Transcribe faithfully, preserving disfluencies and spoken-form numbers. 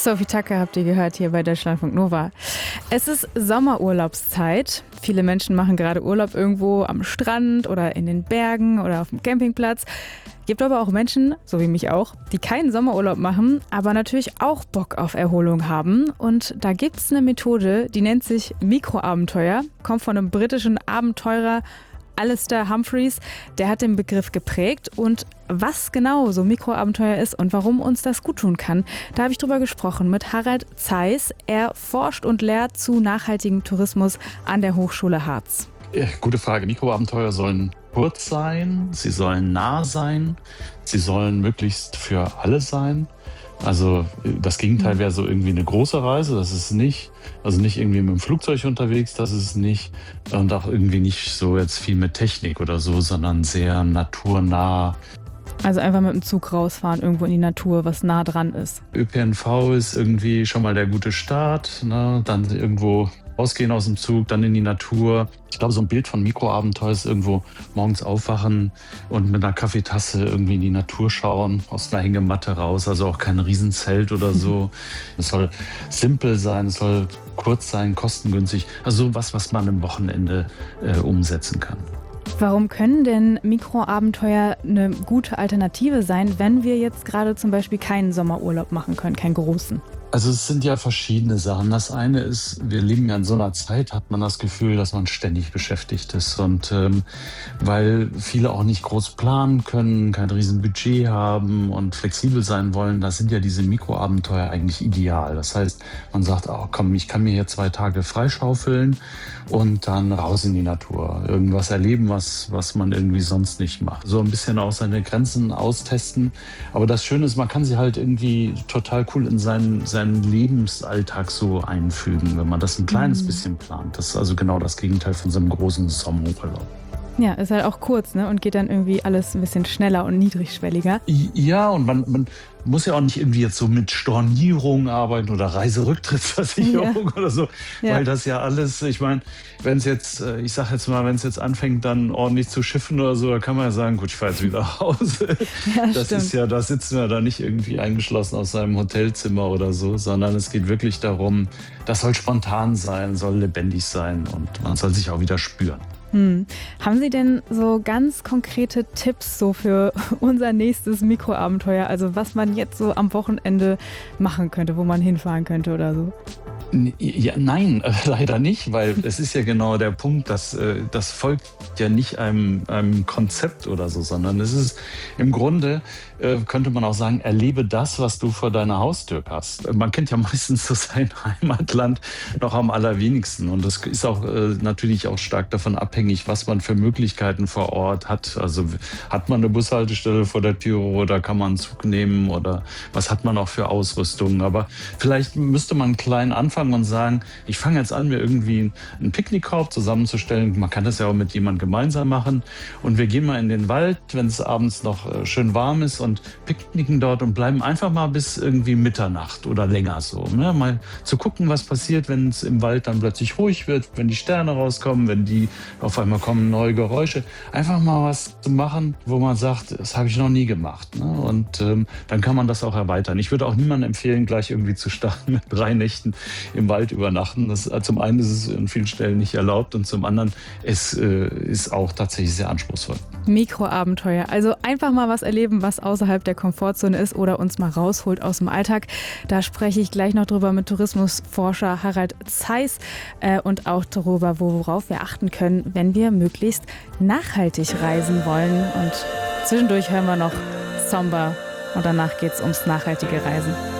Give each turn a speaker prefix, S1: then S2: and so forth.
S1: Sophie Tucker habt ihr gehört hier bei Deutschlandfunk Nova. Es ist Sommerurlaubszeit. Viele Menschen machen gerade Urlaub irgendwo am Strand oder in den Bergen oder auf dem Campingplatz. Gibt aber auch Menschen, so wie mich auch, die keinen Sommerurlaub machen, aber natürlich auch Bock auf Erholung haben. Und da gibt es eine Methode, die nennt sich Mikroabenteuer, kommt von einem britischen Abenteurer Alistair Humphreys, der hat den Begriff geprägt. Und was genau so Mikroabenteuer ist und warum uns das gut tun kann, da habe ich drüber gesprochen mit Harald Zeiss. Er forscht und lehrt zu nachhaltigem Tourismus an der Hochschule Harz.
S2: Ja, gute Frage. Mikroabenteuer sollen kurz sein, sie sollen nah sein, sie sollen möglichst für alle sein. Also das Gegenteil wäre so irgendwie eine große Reise, das ist nicht. Also nicht irgendwie mit dem Flugzeug unterwegs, das ist nicht. Und auch irgendwie nicht so jetzt viel mit Technik oder so, sondern sehr naturnah.
S1: Also einfach mit dem Zug rausfahren, irgendwo in die Natur, was nah dran ist.
S2: Ö P N V ist irgendwie schon mal der gute Start, ne? Dann irgendwo rausgehen aus dem Zug, dann in die Natur. Ich glaube, so ein Bild von Mikroabenteuer ist irgendwo morgens aufwachen und mit einer Kaffeetasse irgendwie in die Natur schauen, aus einer Hängematte raus, also auch kein Riesenzelt oder so. Es soll simpel sein, es soll kurz sein, kostengünstig. Also sowas, was man am Wochenende äh, umsetzen kann.
S1: Warum können denn Mikroabenteuer eine gute Alternative sein, wenn wir jetzt gerade zum Beispiel keinen Sommerurlaub machen können, keinen großen?
S2: Also es sind ja verschiedene Sachen. Das eine ist, wir leben ja in so einer Zeit, hat man das Gefühl, dass man ständig beschäftigt ist. Und ähm, weil viele auch nicht groß planen können, kein riesen Budget haben und flexibel sein wollen, da sind ja diese Mikroabenteuer eigentlich ideal. Das heißt, man sagt, oh komm, ich kann mir hier zwei Tage freischaufeln und dann raus in die Natur. Irgendwas erleben, was, was man irgendwie sonst nicht macht. So ein bisschen auch seine Grenzen austesten. Aber das Schöne ist, man kann sie halt irgendwie total cool in seinen, seinen Lebensalltag so einfügen, wenn man das ein kleines bisschen plant. Das ist also genau das Gegenteil von so einem großen Sommerurlaub.
S1: Ja, ist halt auch kurz, ne? Und geht dann irgendwie alles ein bisschen schneller und niedrigschwelliger.
S2: Ja, und man, man muss ja auch nicht irgendwie jetzt so mit Stornierung arbeiten oder Reiserücktrittsversicherung ja. oder so, ja. Weil das ja alles, ich meine, wenn es jetzt, ich sag jetzt mal, wenn es jetzt anfängt, dann ordentlich zu schiffen oder so, da kann man ja sagen, gut, ich fahre jetzt wieder nach Hause. Ja, das stimmt. Ist ja, da sitzen wir da nicht irgendwie eingeschlossen aus seinem Hotelzimmer oder so, sondern es geht wirklich darum, das soll spontan sein, soll lebendig sein und man soll sich auch wieder spüren.
S1: Hm. Haben Sie denn so ganz konkrete Tipps so für unser nächstes Mikroabenteuer? Also was man jetzt so am Wochenende machen könnte, wo man hinfahren könnte oder so?
S2: Ja, nein, äh, leider nicht, weil es ist ja genau der Punkt, dass äh, das folgt ja nicht einem, einem Konzept oder so, sondern es ist im Grunde, äh, könnte man auch sagen, erlebe das, was du vor deiner Haustür hast. Man kennt ja meistens so sein Heimatland noch am allerwenigsten und das ist auch äh, natürlich auch stark davon abhängig, was man für Möglichkeiten vor Ort hat. Also hat man eine Bushaltestelle vor der Tür oder kann man einen Zug nehmen oder was hat man auch für Ausrüstung, aber vielleicht müsste man einen kleinen Anfang und sagen, ich fange jetzt an, mir irgendwie einen Picknickkorb zusammenzustellen. Man kann das ja auch mit jemandem gemeinsam machen. Und wir gehen mal in den Wald, wenn es abends noch schön warm ist und picknicken dort und bleiben einfach mal bis irgendwie Mitternacht oder länger so. Ne? Mal zu gucken, was passiert, wenn es im Wald dann plötzlich ruhig wird, wenn die Sterne rauskommen, wenn die auf einmal kommen neue Geräusche. Einfach mal was zu machen, wo man sagt, das habe ich noch nie gemacht. Ne? Und ähm, dann kann man das auch erweitern. Ich würde auch niemandem empfehlen, gleich irgendwie zu starten mit drei Nächten im Wald übernachten. Das, zum einen ist es an vielen Stellen nicht erlaubt und zum anderen es äh, ist auch tatsächlich sehr anspruchsvoll.
S1: Mikroabenteuer, also einfach mal was erleben, was außerhalb der Komfortzone ist oder uns mal rausholt aus dem Alltag. Da spreche ich gleich noch drüber mit Tourismusforscher Harald Zeiss äh, und auch darüber, worauf wir achten können, wenn wir möglichst nachhaltig reisen wollen. Und zwischendurch hören wir noch Somber und danach geht es ums nachhaltige Reisen.